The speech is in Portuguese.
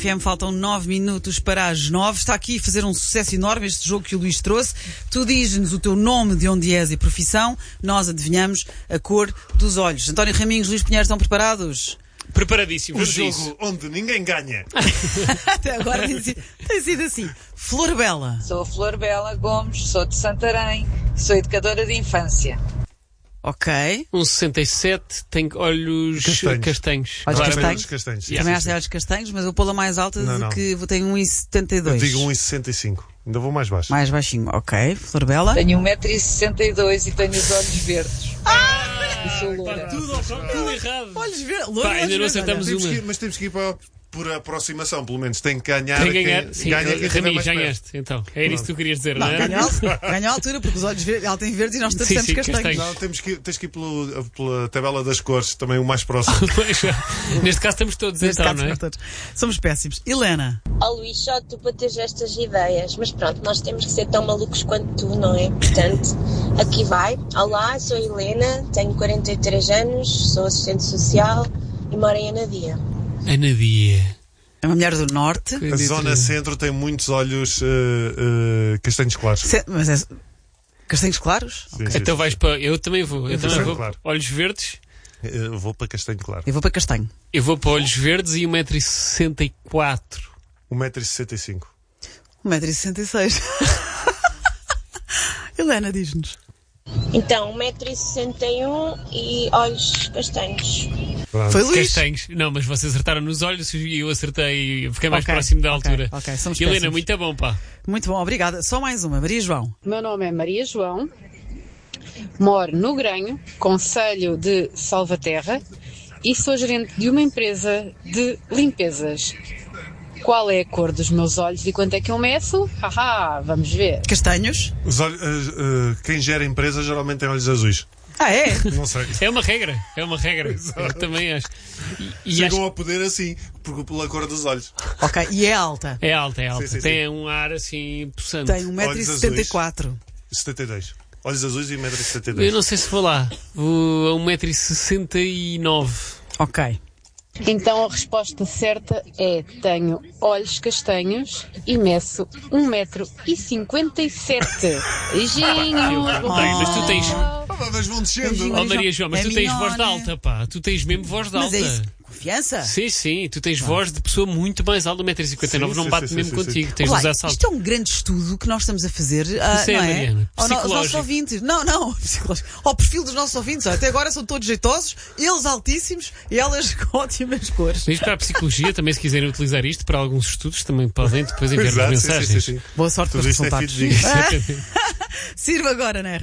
FM, faltam 9 minutos para as 9. Está aqui a fazer um sucesso enorme este jogo que o Luís trouxe. Tu dizes-nos o teu nome, de onde és e profissão. Nós adivinhamos a cor dos olhos. António Raminhos, Luís Pinheiro, estão preparados? Preparadíssimo. O jogo onde ninguém ganha. Até agora tem sido assim. Flor Bela. Sou a Flor Bela Gomes, sou de Santarém, sou educadora de infância. Ok. 1,67, tem olhos castanhos. Olhos Claramente castanhos? castanhos. Também acho que é olhos castanhos, mas eu vou pô-la mais alta Não. que tenho 1,72. Eu digo 1,65. Ainda vou mais baixo. Mais baixinho. Ok. Flor Bela. Tenho 1,62 m e tenho os olhos verdes. E sou loura. Tudo errado. Olhos verdes. Pá, ainda não acertamos uma. Mas temos que ir por aproximação, pelo menos. Tem que ganhar. Tem que ganhar. Sim, ganha quem estiver Raminhos, mais perto. ganhaste. Então, era isso que tu querias dizer, não Não, é? ganha a altura, porque os olhos verdes, ela tem verdes e nós Sim, temos sim, castanhos. castanhos. Não, tens que ir pela tabela das cores, também o mais próximo. Pois, neste caso estamos todos, Neste então, caso, não é? todos. Somos péssimos. Helena. Luís, só tu para teres estas ideias, mas pronto, nós temos que ser tão malucos quanto tu, não é? Portanto, aqui vai. Olá, sou a Helena, tenho 43 anos, sou assistente social e moro em Anadia. Anadia. É uma mulher do norte. A zona centro tem muitos olhos castanhos claros. Mas é castanhos claros? Sim, Então vais para. Eu também vou. Eu também vou. claro. Olhos verdes. Eu vou para castanho claro. Eu vou para castanho. Eu vou para olhos verdes e 1,64 m. 1,65 m. 1,66 m. Helena, diz-nos. Então, 1,61 m e olhos castanhos. Pronto. Foi Luís. Castanhos. Não, mas vocês acertaram nos olhos e eu acertei. Eu fiquei mais Ok, próximo da ok, altura. ok, somos Helena, péssimos. muito bom, pá. Muito bom, obrigada. Só mais uma. Maria João. Meu nome é Maria João, moro no Granho, concelho de Salvaterra e sou gerente de uma empresa de limpezas. Qual é a cor dos meus olhos e quanto é que eu meço? Haha, vamos ver. Castanhos. Quem gera empresa geralmente tem olhos azuis. Ah, é? Não sei. É uma regra. Eu também acho. E Chegam acho... ao poder assim, pela cor dos olhos. Ok, e é alta. É alta. Sim. Tem um ar assim possante. Tem 1,74 m. 72. Olhos azuis e 1,72 Eu m. não sei se vou lá. Vou a 1,69 m. Ok. Então a resposta certa é: tenho olhos castanhos e meço 1,57 m. Beijinhos! Mas tu tens. Mas vão descendo. Oh, Maria João, mas É tu tens voz de minhona. alta, pá. Tu tens mesmo voz de Mas alta. é isso. Confiança? Sim, tu tens voz de pessoa muito mais alta, 1,59 m, não Sim, bate sim, mesmo sim, contigo, sim. tens de Olá, usar salto. isto é um grande estudo que nós estamos a fazer, Isso não é? Mariana, Aos nossos psicológico. ouvintes. Não, psicológico. Ao perfil dos nossos ouvintes. Até agora são todos jeitosos, eles altíssimos e elas com ótimas cores. Isto para a psicologia, também se quiserem utilizar isto para alguns estudos, também podem depois enviar Exato, mensagens. sim. Boa sorte com Tudo os isto é resultados. fidedigno. Sirva agora, né?